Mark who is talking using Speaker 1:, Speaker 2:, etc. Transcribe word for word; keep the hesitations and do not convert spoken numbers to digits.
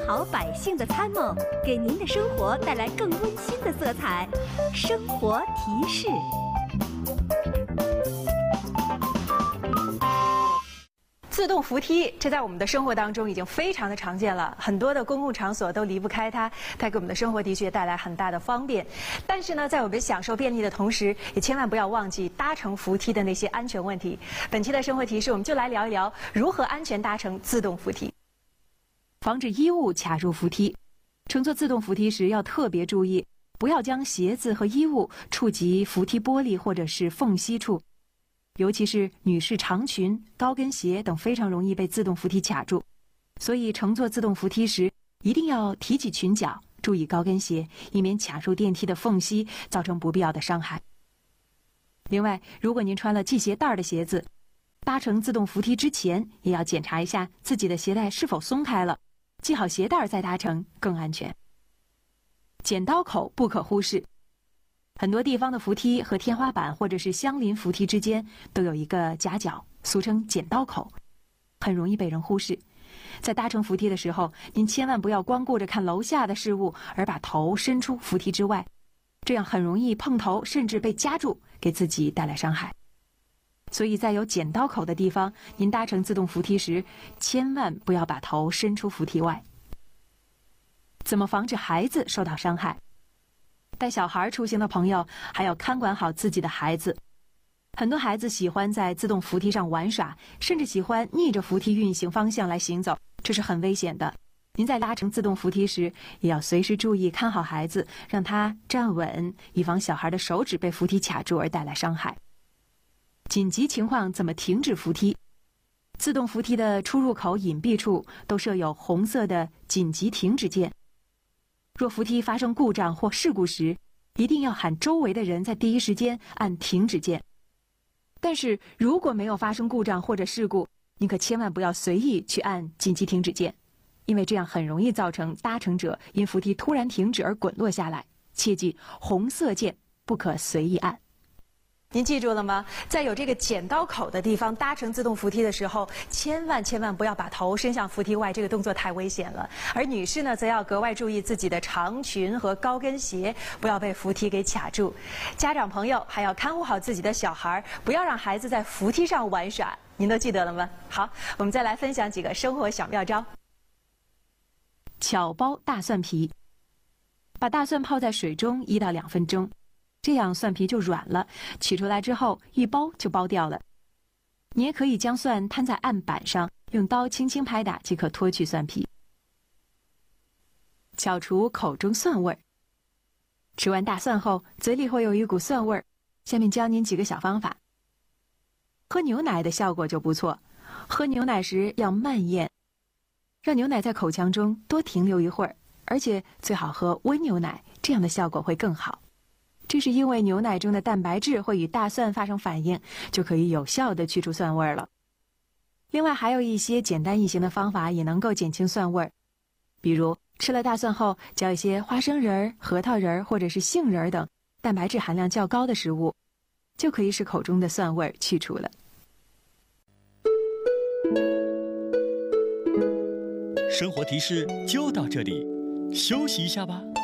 Speaker 1: 好百姓的参谋，给您的生活带来更温馨的色彩。生活提示。
Speaker 2: 自动扶梯，这在我们的生活当中已经非常的常见了，很多的公共场所都离不开它，它给我们的生活的确带来很大的方便。但是呢，在我们享受便利的同时，也千万不要忘记搭乘扶梯的那些安全问题。本期的生活提示，我们就来聊一聊如何安全搭乘自动扶梯，防止衣物卡入扶梯。乘坐自动扶梯时要特别注意，不要将鞋子和衣物触及扶梯玻璃或者是缝隙处。尤其是女士长裙、高跟鞋等非常容易被自动扶梯卡住，所以乘坐自动扶梯时一定要提起裙角，注意高跟鞋，以免卡入电梯的缝隙，造成不必要的伤害。另外，如果您穿了系鞋带的鞋子，搭乘自动扶梯之前也要检查一下自己的鞋带是否松开了，系好鞋带再搭乘更安全。剪刀口不可忽视。很多地方的扶梯和天花板或者是相邻扶梯之间都有一个夹角，俗称剪刀口，很容易被人忽视。在搭乘扶梯的时候，您千万不要光顾着看楼下的事物，而把头伸出扶梯之外，这样很容易碰头，甚至被夹住，给自己带来伤害。所以在有剪刀口的地方，您搭乘自动扶梯时，千万不要把头伸出扶梯外。怎么防止孩子受到伤害？带小孩出行的朋友还要看管好自己的孩子。很多孩子喜欢在自动扶梯上玩耍，甚至喜欢逆着扶梯运行方向来行走，这是很危险的。您在搭乘自动扶梯时，也要随时注意看好孩子，让他站稳，以防小孩的手指被扶梯卡住而带来伤害。紧急情况怎么停止扶梯？自动扶梯的出入口隐蔽处都设有红色的紧急停止键。若扶梯发生故障或事故时，一定要喊周围的人在第一时间按停止键。但是如果没有发生故障或者事故，您可千万不要随意去按紧急停止键，因为这样很容易造成搭乘者因扶梯突然停止而滚落下来。切记，红色键不可随意按。您记住了吗？在有这个剪刀口的地方搭乘自动扶梯的时候，千万千万不要把头伸向扶梯外，这个动作太危险了。而女士呢，则要格外注意自己的长裙和高跟鞋，不要被扶梯给卡住。家长朋友还要看护好自己的小孩，不要让孩子在扶梯上玩耍。您都记得了吗？好，我们再来分享几个生活小妙招。巧剥大蒜皮，把大蒜泡在水中一到两分钟。这样蒜皮就软了，取出来之后一剥就剥掉了。你也可以将蒜摊在案板上，用刀轻轻拍打即可脱去蒜皮。巧除口中蒜味儿。吃完大蒜后，嘴里会有一股蒜味儿。下面教您几个小方法。喝牛奶的效果就不错。喝牛奶时要慢咽，让牛奶在口腔中多停留一会儿，而且最好喝温牛奶，这样的效果会更好。这是因为牛奶中的蛋白质会与大蒜发生反应，就可以有效地去除蒜味了。另外还有一些简单易行的方法也能够减轻蒜味，比如吃了大蒜后嚼一些花生仁、核桃仁或者是杏仁等蛋白质含量较高的食物，就可以使口中的蒜味去除了。
Speaker 3: 生活提示就到这里，休息一下吧。